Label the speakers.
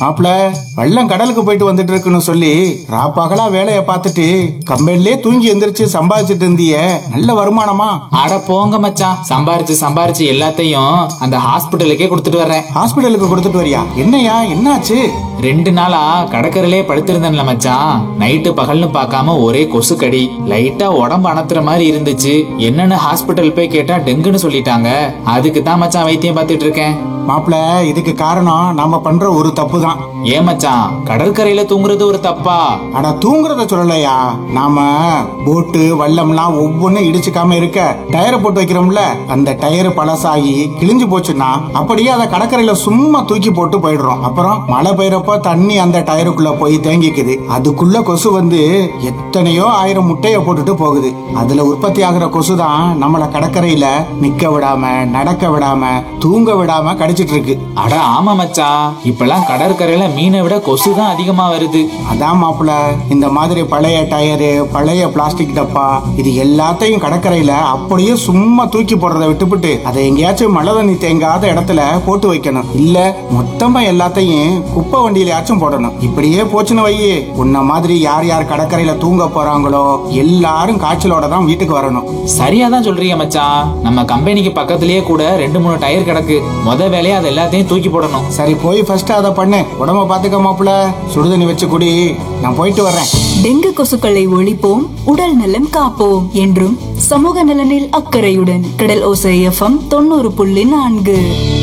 Speaker 1: மாப்பிள, வெள்ளம் கடலுக்கு போயிட்டு வந்துட்டு இருக்குன்னு சொல்லி ராப்பகலா வேலைய பார்த்துட்டு கம்பெனிலே தூங்கி எந்திரிச்சு சம்பாதிச்சிட்டு இருந்தியே, நல்ல வருமானமா?
Speaker 2: அட போங்க மச்சான், சம்பாரிச்சு சம்பாரிச்சு எல்லாத்தையும் அந்த ஹாஸ்பிட்டலுக்கே கொடுத்துட்டு வர்றேன்.
Speaker 1: ஹாஸ்பிட்டலுக்கு கொடுத்துட்டு வரியா? என்னையா, என்னாச்சு?
Speaker 2: 2 நாளா கடற்கரையிலே படுத்திருந்தேன்ல மச்சான். நைட்டு பகல்னு பார்க்காம ஒரே கொசுக்கடி. லைட்டா உடம்பு அணத்துற மாதிரி இருந்துச்சு. என்னன்னு ஹாஸ்பிட்டல் போய் கேட்டா டெங்குன்னு சொல்லிட்டாங்க. அதுக்கு தான் மச்சான் வைத்தியம் பார்த்துட்டு இருக்கேன்.
Speaker 1: மாப்பிள, இதுக்கு காரணம் நாம பண்ற ஒரு தப்பு தான்.
Speaker 2: ஏன் மச்சான், கடற்கரையில தூங்குறது ஒரு தப்பா?
Speaker 1: ஆனா தூங்குறத சொல்லலையா, நாம போட்டு வல்லம்லாம் ஒவ்வொன்னும் இடிச்சுக்காம இருக்க டயரை போட்டு வைக்கிறோம்ல, அந்த டயர் பழசாகி கிழிஞ்சு போச்சுன்னா அப்படியே அதை கடற்கரையில சும்மா தூக்கி போட்டு போயிடுறோம். அப்புறம் மழை பெய்யறப்ப தண்ணி அந்த டயருக்குள்ள போய் தேங்கிக்குது. அதுக்குள்ள கொசு வந்து எத்தனையோ ஆயிரம் முட்டைய போட்டுட்டு போகுது. அதுல உற்பத்தி ஆகுற கொசு தான் நம்மள கடற்கரையில நிக்க விடாம, நடக்க விடாம, தூங்க விடாம கடிச்சிட்டு இருக்கு.
Speaker 2: அட ஆமா மச்சான், இப்பெல்லாம் கடற்கரையில மீனை விட கொசு தான் அதிகமா வருது.
Speaker 1: அதான் மாப்பிள, இந்த மாதிரி பழைய டயரு, பழைய பிளாஸ்டிக் டப்பா, இது எல்லாத்தையும் கடற்கரையில அப்படியே சும்மா தூக்கி போடுறதை விட்டுப்புட்டு அதை எங்கேயாச்சும் மழை தண்ணி தேங்காத இடத்துல போட்டு வைக்கணும். இல்ல மொத்தமா எல்லாத்தையும் குப்பை வண்டியிலயாச்சும் போடணும். இப்படியே போச்சுன்னு வையே, உன்ன மாதிரி யார் யார் கடற்கரையில தூங்க போறாங்களோ எல்லாரும் காய்ச்சலோட தான் வீட்டுக்கு வரணும்.
Speaker 2: சரியாதான் சொல்றீங்க மச்சான். நம்ம கம்பெனிக்கு பக்கத்திலேயே கூட 2-3 டயர் கிடக்கு. முத வேலையா அதை எல்லாத்தையும் தூக்கி போடணும்.
Speaker 1: சரி, போய் ஃபர்ஸ்ட் அதை பண்ணு. உடம்ப பாத்துக்க மாப்பிள, சுடுதண்ணி வச்சு குடி. நான் போயிட்டு வரேன்.
Speaker 3: டெங்கு கொசுக்களை ஒழிப்போம், உடல் நலம் காப்போம் என்றும் சமூக நலனில் அக்கறையுடன் கடல் ஓசை FM 90.4.